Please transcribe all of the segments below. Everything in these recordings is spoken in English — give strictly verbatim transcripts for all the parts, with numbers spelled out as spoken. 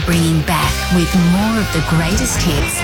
bringing back with more of the greatest hits.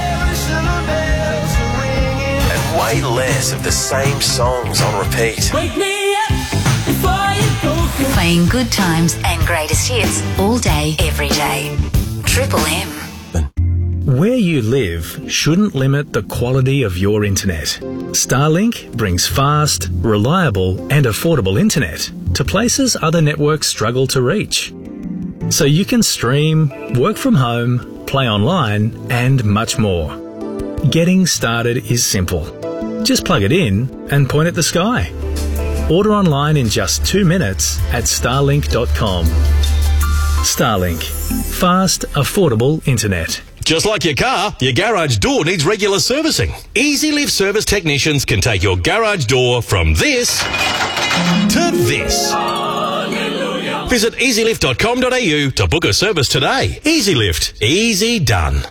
And way less of the same songs on repeat. Wake me up before you go. Playing good times and greatest hits all day, every day. Triple M. Where you live shouldn't limit the quality of your internet. Starlink brings fast, reliable and affordable internet to places other networks struggle to reach. So you can stream, work from home, play online and much more. Getting started is simple. Just plug it in and point at the sky. Order online in just two minutes at starlink dot com. Starlink. Fast, affordable internet. Just like your car, your garage door needs regular servicing. Easy Lift service technicians can take your garage door from this to this. Hallelujah. Visit easy lift dot com dot a u to book a service today. Easy Lift. Easy done.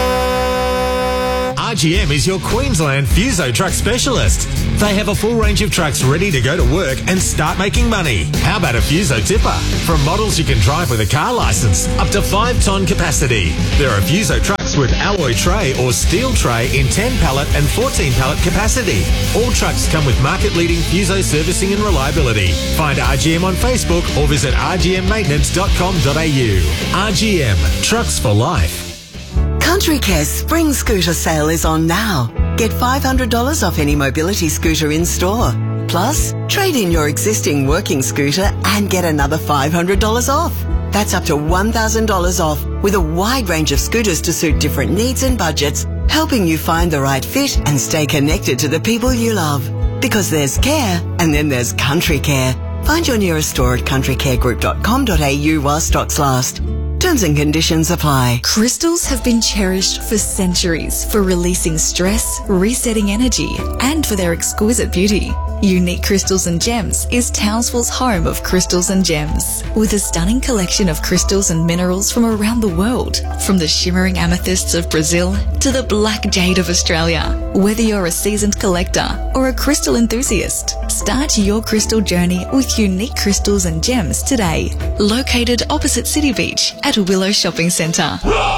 R G M is your Queensland Fuso truck specialist. They have a full range of trucks ready to go to work and start making money. How about a Fuso tipper? From models you can drive with a car licence up to five tonne capacity. There are Fuso trucks with alloy tray or steel tray in ten pallet and fourteen pallet capacity. All trucks come with market-leading Fuso servicing and reliability. Find R G M on Facebook or visit r g m maintenance dot com dot a u. R G M, trucks for life. Country Care Spring Scooter Sale is on now. Get five hundred dollars off any mobility scooter in store. Plus, trade in your existing working scooter and get another five hundred dollars off. That's up to one thousand dollars off with a wide range of scooters to suit different needs and budgets, helping you find the right fit and stay connected to the people you love. Because there's care and then there's Country Care. Find your nearest store at country care group dot com dot a u while stocks last. Terms and conditions apply. Crystals have been cherished for centuries for releasing stress, resetting energy, and for their exquisite beauty. Unique Crystals and Gems is Townsville's home of crystals and gems, with a stunning collection of crystals and minerals from around the world, from the shimmering amethysts of Brazil to the black jade of Australia. Whether you're a seasoned collector or a crystal enthusiast, start your crystal journey with Unique Crystals and Gems today. Located opposite City Beach at Willow Shopping Centre.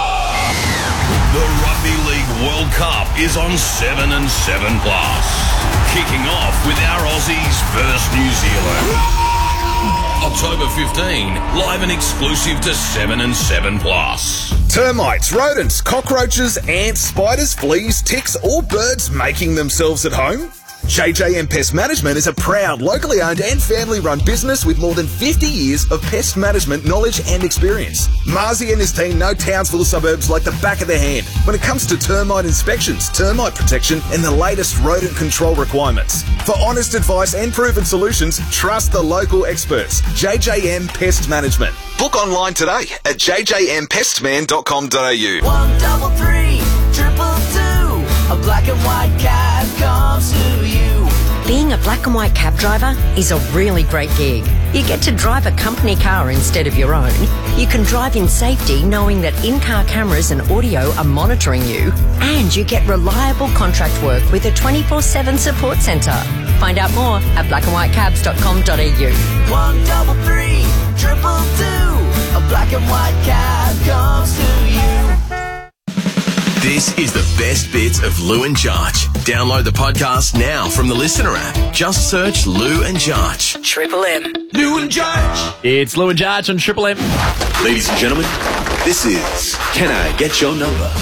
The Rugby League World Cup is on seven and seven plus. Kicking off with our Aussies versus New Zealand. October fifteenth, live and exclusive to seven and seven plus. Termites, rodents, cockroaches, ants, spiders, fleas, ticks, or birds making themselves at home? J J M Pest Management is a proud, locally owned and family-run business with more than fifty years of pest management knowledge and experience. Marzi and his team know Townsville suburbs like the back of their hand when it comes to termite inspections, termite protection, and the latest rodent control requirements. For honest advice and proven solutions, trust the local experts. J J M Pest Management. Book online today at j j m pest man dot com dot a u. One double three, triple two, a black and white cab comes to you. Being a black and white cab driver is a really great gig. You get to drive a company car instead of your own. You can drive in safety knowing that in-car cameras and audio are monitoring you. And you get reliable contract work with a twenty-four seven support centre. Find out more at black and white cabs dot com dot a u. One double three, triple two, a black and white cab comes to you. This is the best bits of Lou and Jarch. Download the podcast now from the Listener app. Just search Lou and Jarch. Triple M. Lou and Jarch. It's Lou and Jarch on Triple M. Ladies and gentlemen, this is Can I Get Your Number?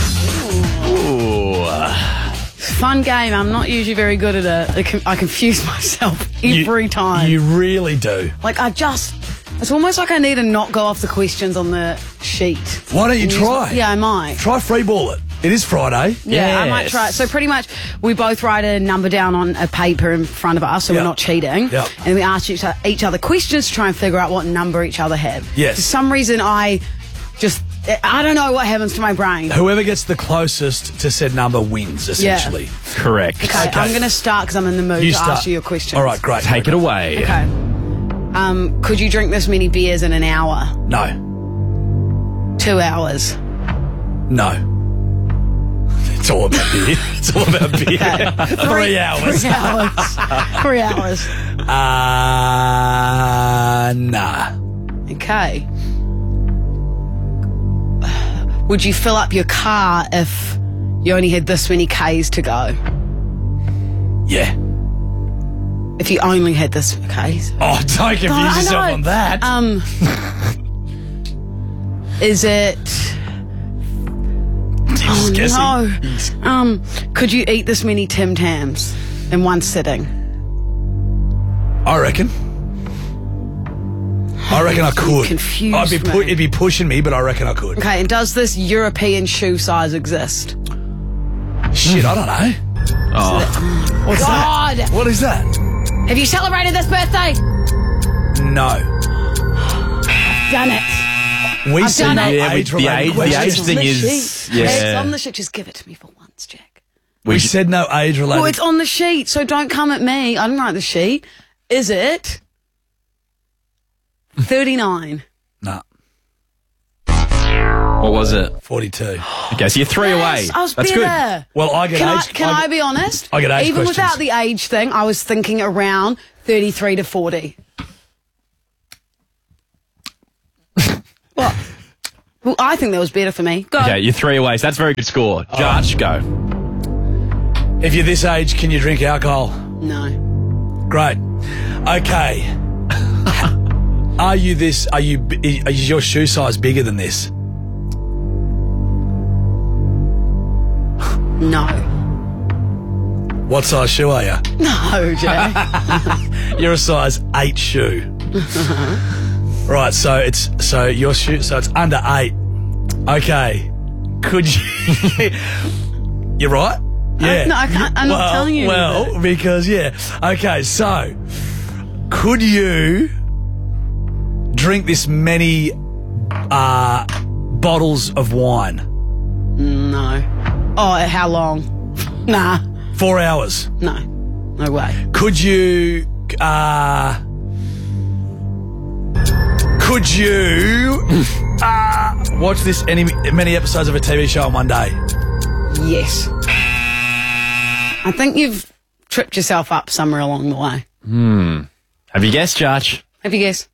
Ooh. Fun game. I'm not usually very good at it. I confuse myself every you, time. You really do. Like, I just... It's almost like I need to not go off the questions on the sheet. Why don't you try? Yeah, I might. Try freeball it. It is Friday. Yeah, yes. I might try it. So pretty much we both write a number down on a paper in front of us, so yep. we're not cheating. Yep. And we ask each, each other questions to try and figure out what number each other have. Yes. For some reason, I just... I don't know what happens to my brain. Whoever gets the closest to said number wins, essentially. Yeah. Correct. Okay, okay. I'm going to start because I'm in the mood you to start. ask you your questions. All right, great. Take it away. Okay. Um, could you drink this many beers in an hour? No. Two hours? No. It's all about beer. It's all about beer. Okay. Three, Three hours. Three hours. Three hours. Uh, nah. Okay. would you fill up your car if you only had this many Ks to go? Yeah. If you only had this Ks? Oh, don't confuse God, I yourself know. on that. Um, is it... Oh, guessing. no. Um, could you eat this many Tim Tams in one sitting? I reckon. I reckon I could. Confused I'd be pu- me. it'd be pushing me, but I reckon I could. Okay, and does this European shoe size exist? Shit, I don't know. Oh. What's God! that? What is that? Have you celebrated this birthday? No. Done it. We I've see done no it. Yeah, we- age the related age- the questions. age thing On the is- sheet. yeah. It's on the sheet. Just give it to me for once, Jack. We, We- said no age related. Well, it's on the sheet, so don't come at me. I didn't write the sheet. Is it thirty-nine? No. What was it? forty-two. Okay, so you're three away. Yes, I was That's better. Well, I get Can, I, age. can I, be honest? I get age Even questions. without the age thing, I was thinking around thirty-three to forty. What? Well, I think that was better for me. Go. good. Okay, you're three away. So that's a very good score. Judge, go. If you're this age, can you drink alcohol? No. Great. Okay. Are you this? Are you? Is your shoe size bigger than this? No. What size shoe are you? No, Jay. You're a size eight shoe. Right. So it's so your shoe. So it's under eight. Okay. Could you? You're right. Yeah. no, I can't. I'm well, not telling you. Well, anything. because yeah. Okay. So could you drink this many uh, bottles of wine? No. Oh, how long? Nah. Four hours. No. No way. Could you? Uh, could you uh, watch this any many episodes of a T V show in one day? Yes. I think you've tripped yourself up somewhere along the way. Hmm. Have you guessed, Judge? Have you guessed?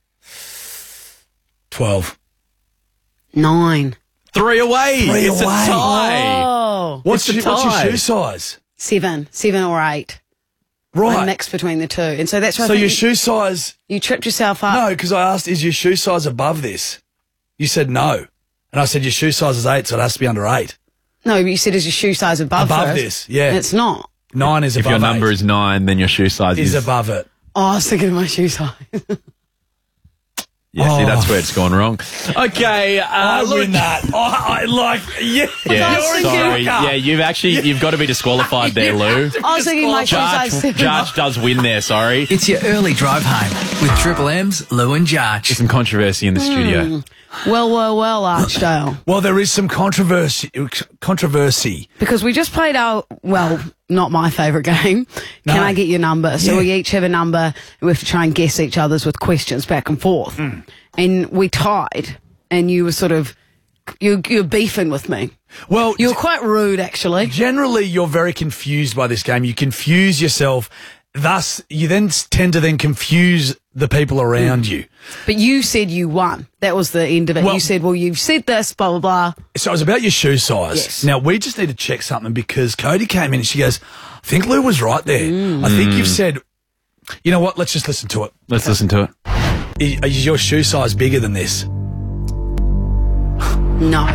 Twelve. Nine. Three away. Three it's away. a tie. Oh. What's, It's a your, what's your tie. shoe size? Seven. Seven or eight. Right. I mixed between the two. And so that's why I So think your you, shoe size? you tripped yourself up. No, because I asked, is your shoe size above this? You said no, and I said your shoe size is eight, so it has to be under eight. No, but you said is your shoe size above Above first? this, yeah. It's not. Nine is If above your number eight. is nine, then your shoe size is is. above it. Oh, I was thinking of my shoe size. Yeah, see, Oh. that's where it's gone wrong. Okay, uh, I look. win that. Oh, I like, yeah. Yeah, You're a sorry. joker. Yeah, you've actually you've got to be disqualified there, Lou. I was thinking my shoe Judge, size seven. Judge does win there. Sorry. It's your early drive home with Triple M's Lou and Jarch. Some controversy in the studio. Well, well, well, Archdale. Well, there is some controversy. Controversy. Because we just played our, well, not my favourite game. No. Can I get your number? So Yeah. we each have a number and we have to try and guess each other's with questions back and forth. Mm. And we tied and you were sort of, you, you were beefing with me. Well, You were quite rude, actually. generally, you're very confused by this game. You confuse yourself. Thus, you then s- tend to then confuse the people around you. But you said you won. That was the end of it. Well- you said, well, you've said this, blah, blah, blah. So it was about your shoe size. Yes. Now, we just need to check something because Cody came in and she goes, I think Lou was right there. I think you've said, you know what, let's just listen to it. Let's listen to it. Is, is your shoe size bigger than this? No.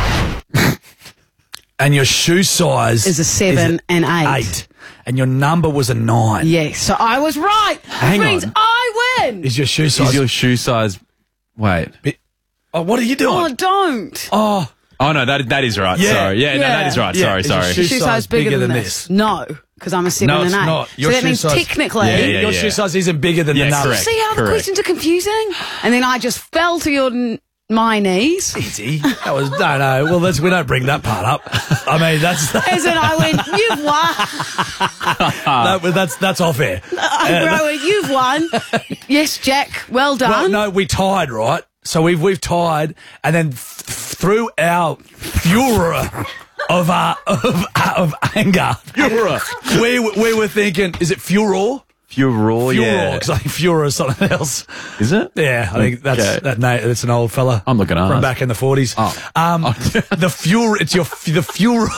And your shoe size Is a seven is and eight. eight. And your number was a nine. Yes. So I was right. Hang Which means on. I win. Is your shoe size... Is your shoe size? Wait. bi- oh, what are you doing? Oh, don't. Oh, Oh no, that that is right. Yeah. Sorry. Yeah, no, Yeah. that is right. Yeah, Sorry, is your sorry. shoe Shoe size bigger, than, this? No, because I'm a seven No, and it's eight. not. Your so that shoe means size- technically. Yeah, yeah, your shoe size isn't bigger than Yeah, the number. correct. See how the Correct. questions are confusing? And then I just fell to your n- my knees. Easy. That was, no, no. Well, that's, we don't bring that part up. I mean, that's, As in, I went, you've won. that, that's, that's off air. I went, you've won. Yes, Jack, well done. Well, no, we tied, right? So we've we've tied, and then th- through our furor of uh, of of anger, Furor. we we were thinking, is it furor? Furore, yeah. Because I think Furore is something else. Is it? Yeah, I think that's Okay. that. Name, that's an old fella. I'm looking at from us. back in the forties. Oh. Um, the furor. It's your the furor.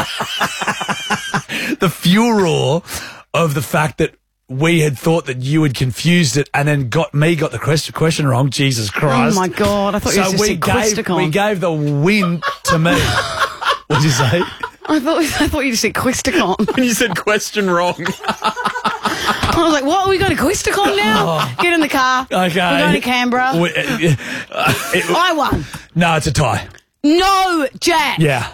the furor of the fact that we had thought that you had confused it, and then got me got the question question wrong. Jesus Christ! Oh my God! I thought so you just we said gave Quisticon. we gave the win to me. What did you say? I thought I thought you just said Quisticon. When you said question wrong. I was like, what? Are we going to Quisticon now? Get in the car. Okay. We're going to Canberra. We- uh, uh, it- I won. no, it's a tie. No, Jack. Yeah.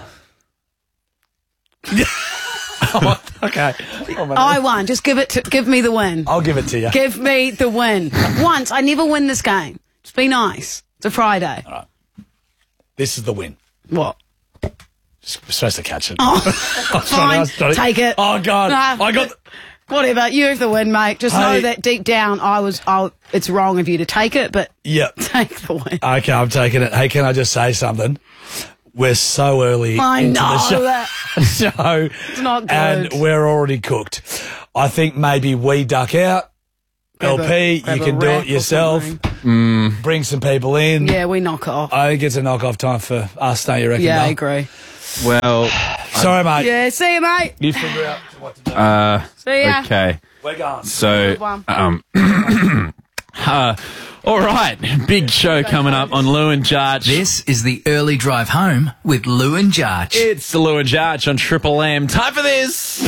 Oh, okay. I won. Just give it to give me the win. I'll give it to you. Give me the win. Once. I never win this game. Just be nice. It's a Friday. All right. This is the win. What? Just we're supposed to catch it. Oh, I was trying to- I was trying fine. to- Take it. Oh, God. Nah, I got... the- Whatever. You have the win, mate. Just know Hey. that deep down, I was. I, it's wrong of you to take it, but Yep. take the win. Okay, I'm taking it. Hey, can I just say something? We're so early I into know the show, that. show It's not good. and we're already cooked. I think maybe we duck out. Grab a- L P, grab you a can do wrap it or yourself. something. Bring some people in. Yeah, we knock it off. I think it's a knock-off time for us, don't you reckon? Yeah, I Mel? agree. Well, Sorry, mate. Yeah, see you, mate. You figure out what to do. uh, See ya. okay. We're going. So, Good one. um, uh, all right. Big show coming up on Lou and Jarch. This is the early drive home with Lou and Jarch. It's the Lou and Jarch on Triple M. Time for this.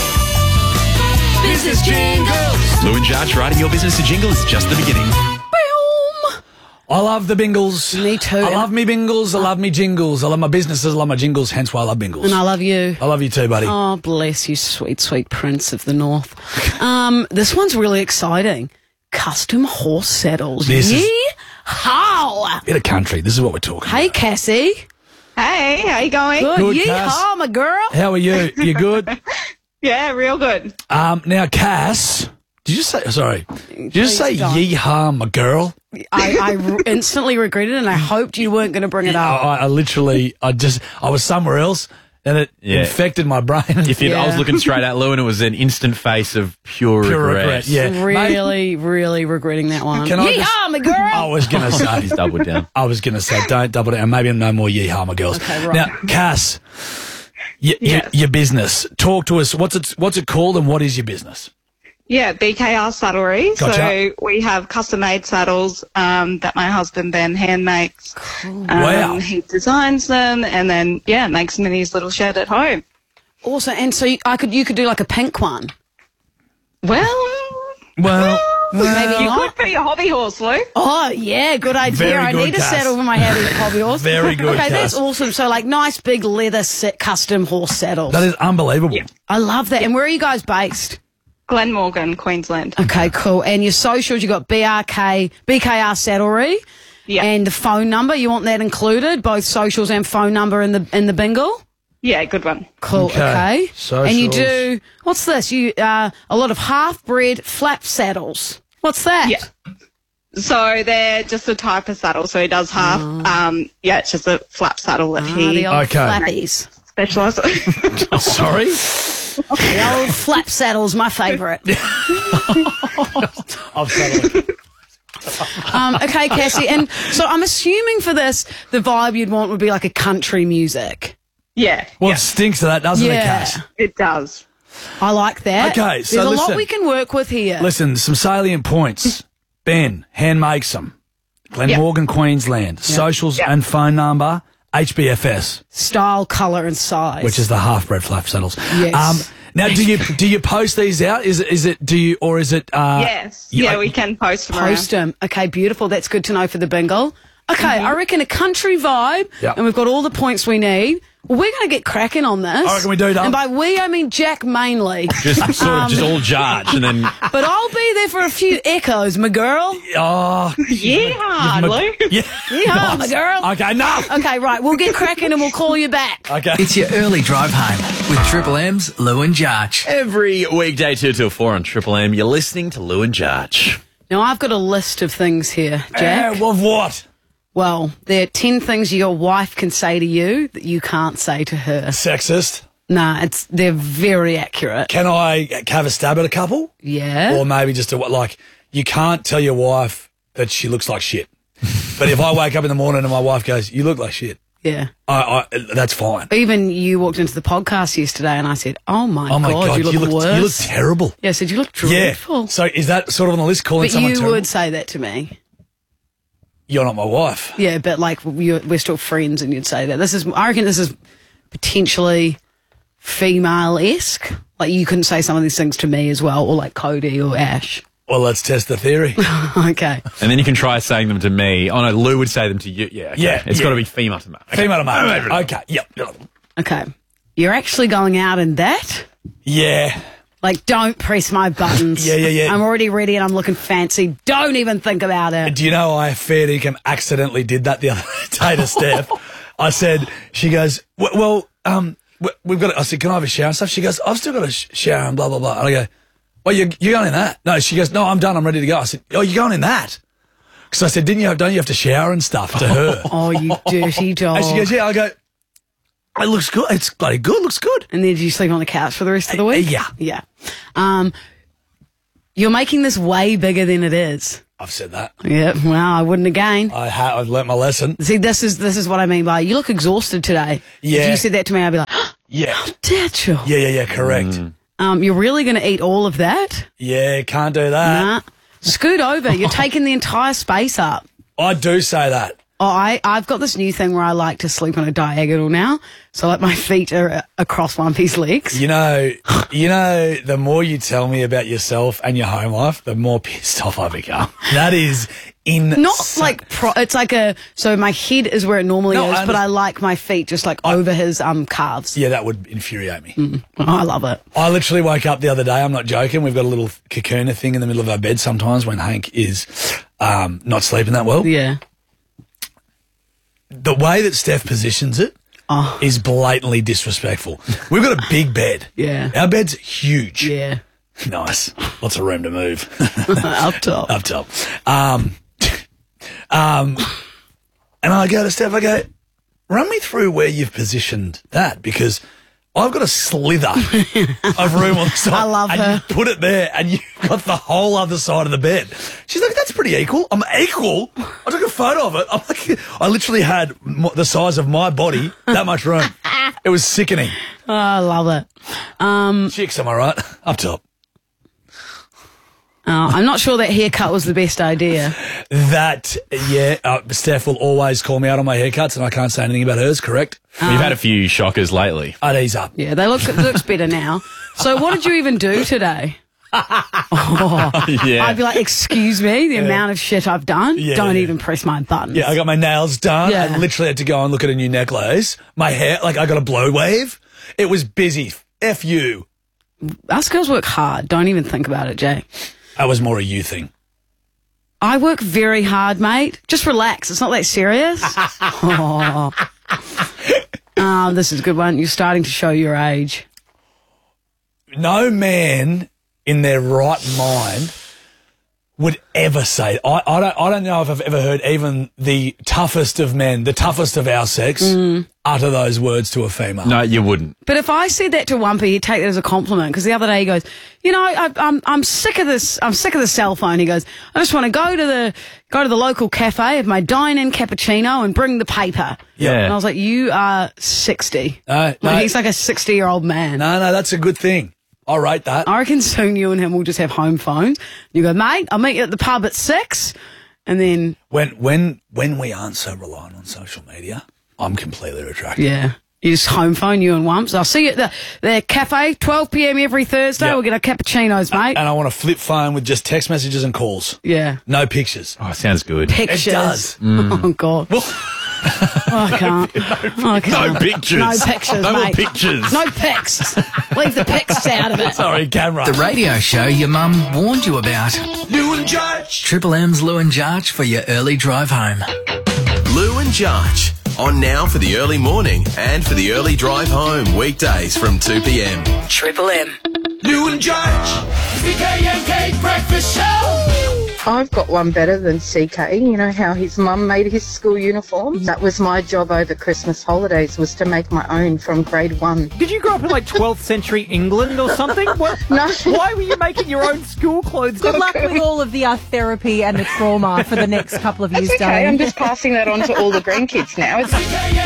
Business jingles. Lou and Jarch writing your business a jingle is just the beginning. Boom. I love the bingles. Me too. I love me bingles. I love me jingles. I love my businesses. I love my jingles. Hence why I love bingles. And I love you. I love you too, buddy. Oh, bless you, sweet, sweet prince of the north. Um, this one's really exciting. Custom horse saddles. This is- Yee-haw! Bit of country. This is what we're talking Hey, Cassie. Hey, how you going? Good. Good, Yeehaw, Cass. my girl. How are you? You good? Yeah, real good. Um, now, Cass, did you say, sorry, did you just say Please don't. yeehaw, my girl? I, I re- instantly regretted it, and I hoped you weren't going to bring it I, up. I, I literally, I just, I was somewhere else and it Yeah. infected my brain. If you, I was Yeah. looking straight at Lou and it was an instant face of pure, Pure regret. regret, yeah. Mate, Really, really regretting that one. Can I Yeehaw, just- my girl. I was going to say, He's doubled down. I was going to say, don't double down. Maybe no more yeehaw, my girls. Okay, right. Now, Cass, y- y- Yes. your business. Talk to us. What's it, what's it called and what is your business? Yeah, B K R Saddlery. Gotcha. So we have custom-made saddles um, that my husband then hand makes. Um, Wow. He designs them and then, yeah, makes them in his little shed at home. Also, and so you, I could, you could do like a pink one. Well, Well, Maybe you not. could be a hobby horse, Lou. Oh, yeah, good idea. Very I good, need to Cass. settle for my hobby, hobby horse. Very good, Okay, that's Cass. awesome. So, like, nice big leather set custom horse saddles. that is unbelievable. I love that. And where are you guys based? Glenmorgan, Queensland. Okay, cool. And your socials, you got B R K, B K R Saddlery. Yeah. And the phone number, you want that included? Both socials and phone number in the in the bingle? Yeah, good one. Cool, Okay. okay. And you Socials. do, what's this? You uh, a lot of half-bred flap saddles. What's that? Yeah. So they're just a type of saddle. So he does half. Um, yeah, it's just a flap saddle that Ah, he the old Okay. flappies. specialises. Sorry? The old flap saddle's my favourite. I've settled it. Um, okay, Cassie. And so I'm assuming for this, the vibe you'd want would be like a country music. yeah, Well, it stinks of that, doesn't it, Yeah. Cass? it does. I like that. Okay, so There's a listen. lot we can work with here. Listen, some salient points. Ben, hand makes them. Glenmorgan, Queensland. Socials Yeah. and phone number, H B F S, Style, colour and size. which is the half-bred flap saddles. Yes. Um, now, do you do you post these out? Is it, is it do you or is it? Uh, Yes. you- Yeah, we can post them Post them. Okay, beautiful. That's good to know for the bingo. Okay, I reckon a country vibe, Yep. and we've got all the points we need. Well, we're going to get cracking on this. I reckon we do, Dom. And by we, I mean Jack mainly. Just sort of just all Jarch and then But I'll be there for a few echoes, my girl. Oh, Yeah, Lou. yeah. Yeehaw, my girl. Okay, enough. Okay, right. We'll get cracking and we'll call you back. Okay. It's your early drive home with Triple M's Lou and Jarch. every weekday two till four on Triple M, you're listening to Lou and Jarch. Now, I've got a list of things here, Jack. Uh, of what? Well, there are ten things your wife can say to you that you can't say to her. Sexist. Nah, it's they're very accurate. Can I have a stab at a couple? Yeah. Or maybe just a, like, you can't tell your wife that she looks like shit. But if I wake up in the morning and my wife goes, you look like shit. Yeah. I, I, that's fine. Even you walked into the podcast yesterday and I said, oh my, Oh my God, God, you look you look, worse. you look terrible. Yeah, I said, you look dreadful. Yeah. So is that sort of on the list, calling But someone you terrible? would say that to me. You're not my wife. Yeah, but like you're, we're still friends and you'd say that. This is, I reckon this is potentially female-esque. Like you couldn't say some of these things to me as well, or like Cody or Ash. Well, let's test the theory. Okay. And then you can try saying them to me. Oh, no, Lou would say them to you. Yeah, okay. Yeah, It's yeah. got to be female to male. Okay. Female to male. Okay, yep. Okay. You're actually going out in that? Yeah. Like, don't press my buttons. Yeah, yeah, yeah. I'm already ready and I'm looking fancy. Don't even think about it. Do you know I fair income accidentally did that the other day to Steph? I said, she goes, "W- well, um, w- we've got. I said, can I have a shower and stuff? She goes, I've still got a sh- shower and blah blah blah. And I go, well, you you're going in that? No, she goes, no, I'm done. I'm ready to go. I said, oh, you're going in that? Because I said, didn't you? Have, don't you have to shower and stuff to her? Oh, you dirty dog. And she goes, yeah. I go, it looks good. It's bloody good. Looks good. And then did you sleep on the couch for the rest of the week? Uh, yeah. Yeah. Um, you're making this way bigger than it is. I've said that. Yeah, well, I wouldn't again. I ha- I've learnt my lesson. See, this is this is what I mean by you look exhausted today. Yeah. If you said that to me, I'd be like, Yeah. how dare you? Yeah, yeah, yeah. Correct. Mm. Um, you're really going to eat all of that? Yeah, can't do that. Nah. Scoot over. You're taking the entire space up. I do say that. Oh, I, I've got this new thing where I like to sleep on a diagonal now. So like my feet are uh, across one piece legs. You know, you know, the more you tell me about yourself and your home life, the more pissed off I become. That is insane. Not like, pro- it's like a, so my head is where it normally No, is, I but I like my feet just like over his um calves. Yeah, that would infuriate me. Mm. Oh, I love it. I literally woke up the other day, I'm not joking, we've got a little cocoon thing in the middle of our bed sometimes when Hank is um, not sleeping that well. Yeah. The way that Steph positions it oh. is blatantly disrespectful. We've got a big bed. Yeah. Our bed's huge. Yeah. Nice. Lots of room to move. Up top. Up top. Um, um, and I go to Steph, I go, run me through where you've positioned that, because I've got a slither of room on the side. I love and her. you put it there and you've got the whole other side of the bed. She's like, that's pretty equal. I'm equal. I took a photo of it. I'm like, I literally had m- the size of my body, that much room. It was sickening. Oh, I love it. Um, Chicks, am I right? Up top. Uh, I'm not sure that haircut was the best idea. That, yeah, uh, Steph will always call me out on my haircuts and I can't say anything about hers, correct? We've had a few shockers lately. I'd ease up. Yeah, they look it looks better now. So what did you even do today? Oh, Yeah. I'd be like, excuse me, the amount of shit I've done. Yeah, Don't yeah. even press my buttons. Yeah, I got my nails done. Yeah. I literally had to go and look at a new necklace. My hair, like I got a blow wave. It was busy. F you. Us girls work hard. Don't even think about it, Jay. That was more a you thing. I work very hard, mate. Just relax. It's not that serious. oh. oh, this is a good one. You're starting to show your age. No man in their right mind would ever say, I, I don't I don't know if I've ever heard even the toughest of men, the toughest of our sex, Mm. utter those words to a female. No, you wouldn't. But if I said that to Wumpy, he'd take that as a compliment. Because the other day he goes, you know, I, I'm I'm sick of this. I'm sick of the cell phone. He goes, I just want to go to the go to the local cafe, have my dine-in cappuccino, and bring the paper. Yeah. And I was like, you are sixty. No, Like, no. he's like a sixty-year-old man. No, no, that's a good thing. I rate that. I reckon soon you and him will just have home phones. You go, mate, I'll meet you at the pub at six, and then When when when we aren't so reliant on social media, I'm completely retracted. yeah. You just home phone you and Wumps. I'll see you at the, the cafe, twelve p.m. every Thursday. Yep. We'll get our cappuccinos, mate. And I want a flip phone with just text messages and calls. Yeah. No pictures. Oh, sounds good. Pictures. It does. Oh, God. Oh, I can't. Oh, I can't. No pictures. No pictures, No more mate. pictures. No pics. Leave the pics out of it. Sorry, camera. The radio show your mum warned you about. Lou and Judge. Triple M's Lou and Jarch for your early drive home. Lou and Jarch. On now for the early morning and for the early drive home. Weekdays from two p.m. Triple M. Lou and Judge. The K N K Breakfast Show. I've got one better than C K. You know how his mum made his school uniform? That was my job over Christmas holidays, was to make my own from grade one. Did you grow up in like twelfth century England or something? What? No. Why were you making your own school clothes? Good luck with all of the uh, therapy and the trauma for the next couple of years, That's okay, darling. I'm just passing that on to all the grandkids now. It's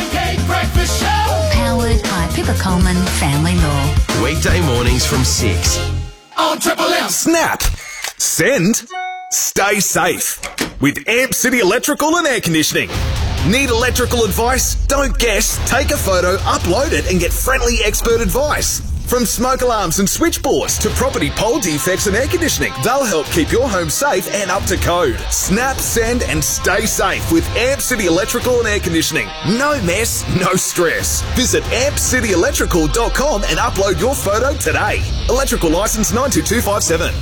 Powered by Pippa Coleman Family Law. Weekday mornings from six. On Triple M. Snap. Send. Stay safe. With Amp City Electrical and Air Conditioning. Need electrical advice? Don't guess. Take a photo, upload it, and get friendly expert advice. From smoke alarms and switchboards to property pole defects and air conditioning, they'll help keep your home safe and up to code. Snap, send, and stay safe with Amp City Electrical and Air Conditioning. No mess, no stress. Visit amp city electrical dot com and upload your photo today. Electrical license nine two two five seven.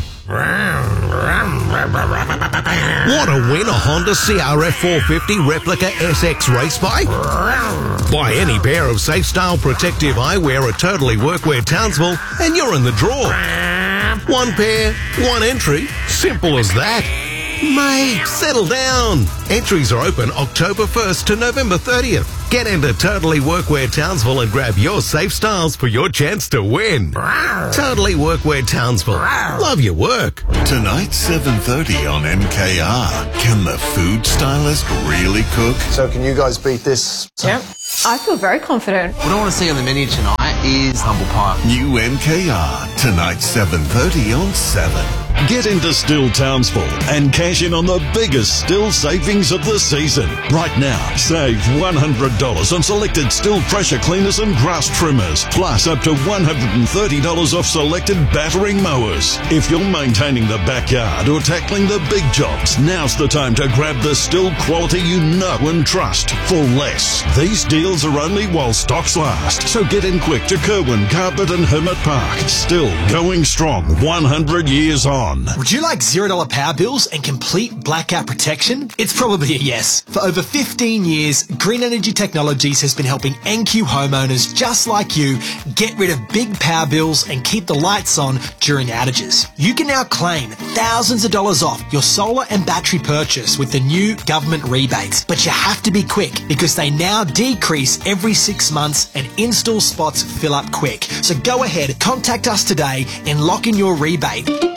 Want to win a Honda C R F four fifty replica S X race bike? Buy any pair of Safe Style protective eyewear at Totally Workwear Townsville and you're in the draw. One pair, one entry. Simple as that. Mate, settle down. Entries are open October first to November thirtieth. Get into Totally Workwear Townsville and grab your Safe Styles for your chance to win. Totally Workwear Townsville. Love your work. Tonight, seven thirty on M K R. Can the food stylist really cook? So can you guys beat this? Yep. I feel very confident. What I want to see on the menu tonight is humble pie. New M K R. Tonight, seven thirty on seven. Get into Still Townsville and cash in on the biggest Still savings of the season. Right now, save one hundred dollars on selected Still pressure cleaners and grass trimmers, plus up to one hundred thirty dollars off selected battering mowers. If you're maintaining the backyard or tackling the big jobs, now's the time to grab the Still quality you know and trust for less. These deals are only while stocks last, so get in quick to Kerwin, Carpet and Hermit Park. Still going strong one hundred years on. Would you like zero dollar power bills and complete blackout protection? It's probably a yes. For over fifteen years, Green Energy Technologies has been helping N Q homeowners just like you get rid of big power bills and keep the lights on during outages. You can now claim thousands of dollars off your solar and battery purchase with the new government rebates. But you have to be quick because they now decrease every six months and install spots fill up quick. So go ahead, contact us today and lock in your rebate.